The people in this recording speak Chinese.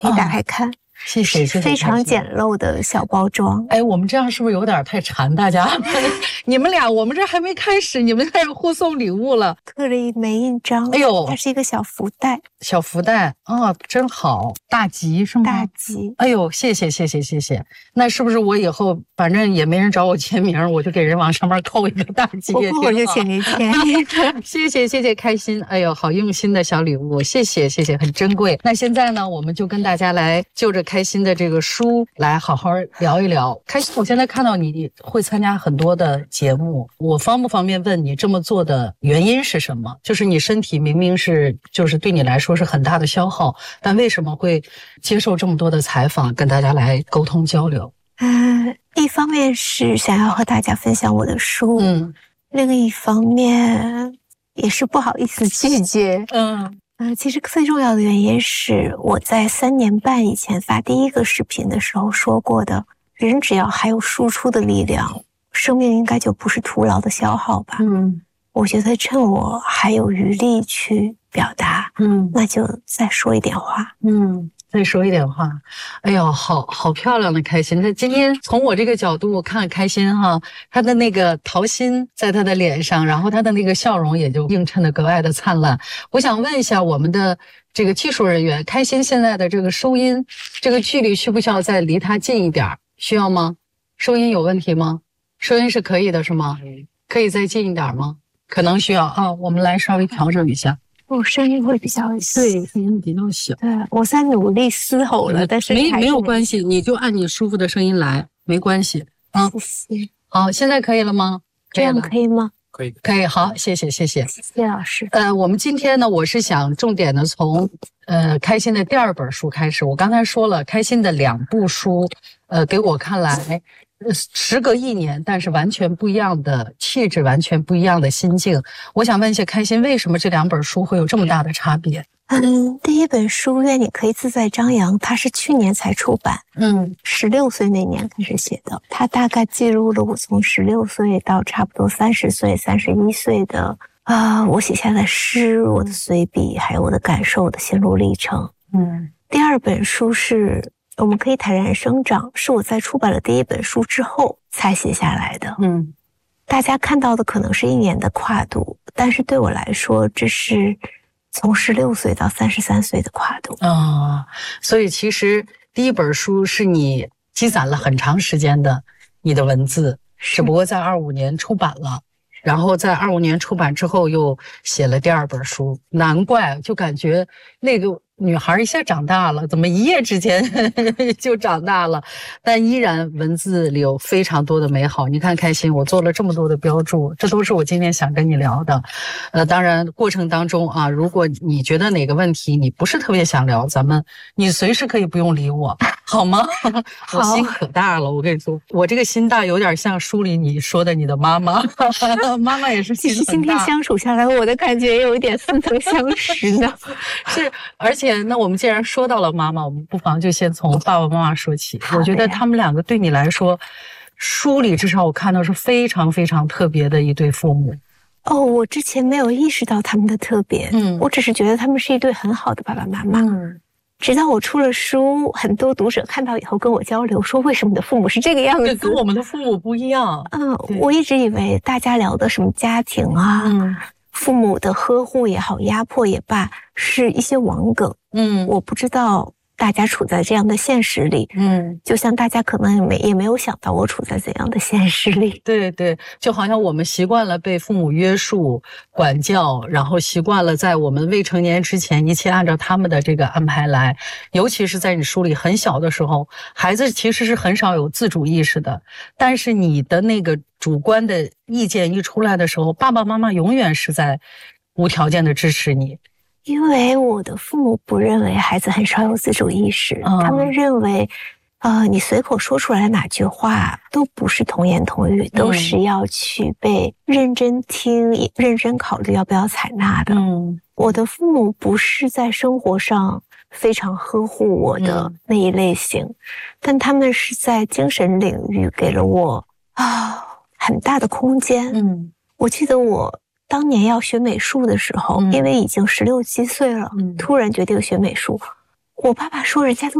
可以打开看。 谢谢谢谢， 非常简陋的小包装。 哎，我们这样是不是有点太馋大家？你们俩，我们这还没开始，你们开始互送礼物了。 刻了一枚印章， 哎呦， 它是一个小福袋。 小福袋啊，真好，大吉是吗？ 大吉。 哎呦，谢谢谢谢谢谢。那是不是我以后反正也没人找我签名，我就给人往上面扣一个大吉也挺好。 我就请您签。 谢谢谢谢，开心。哎呦，好用心的小礼物，谢谢谢谢，很珍贵。那现在呢，我们就跟大家来就着开心的这个书来好好聊一聊。开心，我现在看到你会参加很多的节目，我方不方便问你这么做的原因是什么？就是你身体明明是就是对你来说是很大的消耗，但为什么会接受这么多的采访，跟大家来沟通交流？ 一方面是想要和大家分享我的书，另一方面也是不好意思拒绝。其实最重要的原因是我在3年半以前发第一个视频的时候说过的，人只要还有输出的力量，生命应该就不是徒劳的消耗吧。我觉得趁我还有余力去表达，那就再说一点话。 再说一点话。哎呦，好漂亮的开心。那今天从我这个角度看开心哈，她的那个桃心在她的脸上，然后她的那个笑容也就映衬的格外的灿烂。我想问一下我们的这个技术人员，开心现在的这个收音这个距离需不需要再离她近一点？需要吗？收音有问题吗？收音是可以的是吗？可以再近一点吗？可能需要啊，我们来稍微调整一下。 我声音会比较小， 对，声音比较小。 对，我在努力嘶吼了，但是没有关系，你就按你舒服的声音来，没关系啊。 谢谢。 好，现在可以了吗？ 这样可以吗？ 可以，可以。好，谢谢，谢谢， 谢谢老师。 我们今天呢，我是想重点的从开心的第2本书开始。我刚才说了，开心的2部书，给我看来。时隔1年，但是完全不一样的气质，完全不一样的心境。我想问一下开心，为什么这2本书会有这么大的差别？ 第一本书《愿你可以自在张扬》，它是去年才出版，16岁那年开始写的。它大概记录了我从16岁到差不多30岁、31岁的我写下的诗、我的随笔，还有我的感受、我的心路历程。第2本书是我们可以坦然生长，是我在出版了第1本书之后才写下来的。大家看到的可能是1年的跨度，但是对我来说，这是从16岁到33岁的跨度。 所以其实第1本书是你积攒了很长时间的你的文字，只不过在25年出版了。然后在25年出版之后又写了第2本书，难怪就感觉那个女孩一下长大了，怎么一夜之间就长大了，但依然文字里有非常多的美好。你看开心，我做了这么多的标注，这都是我今天想跟你聊的。当然过程当中啊，如果你觉得哪个问题你不是特别想聊，你随时可以不用理我，好吗？我心可大了，我跟你说，我这个心大有点像书里你说的你的妈妈。妈妈也是心很大。其实今天相处下来，我的感觉也有一点似曾相识呢。 是，而且那我们既然说到了妈妈，我们不妨就先从爸爸妈妈说起。我觉得他们2个对你来说，书里至少我看到是非常非常特别的一对父母。 我之前没有意识到他们的特别，我只是觉得他们是一对很好的爸爸妈妈。直到我出了书，很多读者看到以后跟我交流说，为什么你的父母是这个样子？ 对，跟我们的父母不一样。 我一直以为大家聊的什么家庭啊，父母的呵护也好，压迫也罢，是一些网梗。我不知道大家处在这样的现实里，就像大家可能也没有想到我处在怎样的现实里。 对对，就好像我们习惯了被父母约束、管教，然后习惯了在我们未成年之前，一切按照他们的这个安排来。尤其是在你书里很小的时候，孩子其实是很少有自主意识的，但是你的那个主观的意见一出来的时候，爸爸妈妈永远是在无条件的支持你。 因为我的父母不认为孩子很少有自主意识，他们认为你随口说出来的哪句话都不是童言童语，都是要去被认真听、认真考虑要不要采纳的。我的父母不是在生活上非常呵护我的那一类型，但他们是在精神领域给了我很大的空间。我记得我当年要学美术的时候，因为已经16、17岁了，突然决定学美术。 我爸爸说人家都